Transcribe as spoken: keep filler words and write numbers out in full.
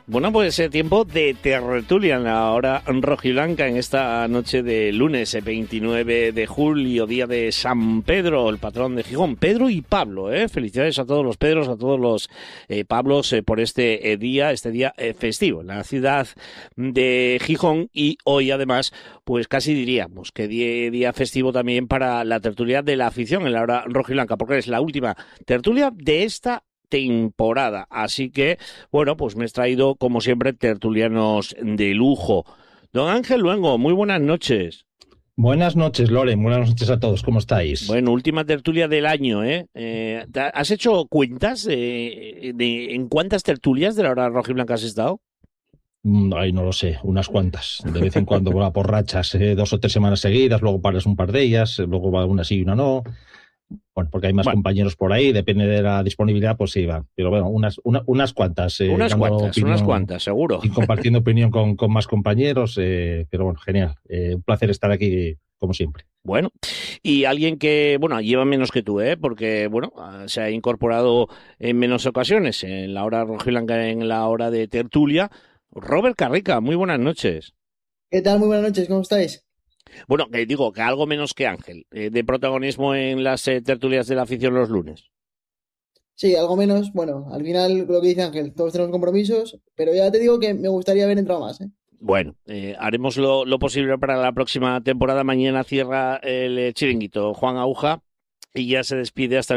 Bueno, pues eh, tiempo de tertulia en la hora rojiblanca en esta noche de lunes eh, veintinueve de julio, día de San Pedro, el patrón de Gijón. Pedro y Pablo, ¿eh? Felicidades a todos los Pedros, a todos los eh, Pablos eh, por este eh, día, este día eh, festivo en la ciudad de Gijón. Y hoy además, pues casi diríamos que día, día festivo también para la tertulia de la afición en la hora rojiblanca, porque es la última tertulia de esta temporada, así que bueno, pues me he traído como siempre tertulianos de lujo. Don Ángel Luengo, muy buenas noches. Buenas noches, Loren, buenas noches a todos, ¿cómo estáis? Bueno, última tertulia del año, ¿eh? eh ¿Has hecho cuentas de, de en cuántas tertulias de la hora rojiblanca has estado? Ay, no lo sé, unas cuantas. De vez en cuando va por rachas, eh, dos o tres semanas seguidas, luego paras un par de ellas, luego va una sí y una no. Bueno, porque hay más bueno. compañeros por ahí, depende de la disponibilidad, pues sí, va. Pero bueno, unas, una, unas cuantas. Eh, unas cuantas, opinión, unas cuantas, seguro. Y compartiendo opinión con, con más compañeros, eh, pero bueno, genial. Eh, un placer estar aquí, como siempre. Bueno, y alguien que, bueno, lleva menos que tú, ¿eh? Porque, bueno, se ha incorporado en menos ocasiones, en la hora rojiblanca, en la hora de tertulia. Robert Carrica, muy buenas noches. ¿Qué tal? Muy buenas noches, ¿cómo estáis? Bueno, que digo, que algo menos que Ángel, eh, de protagonismo en las eh, tertulias de la afición los lunes. Sí, algo menos. Bueno, al final, lo que dice Ángel, todos tenemos compromisos, pero ya te digo que me gustaría haber entrado más, ¿eh? Bueno, eh, haremos lo, lo posible para la próxima temporada. Mañana cierra el eh, chiringuito Juan Aguja y ya se despide hasta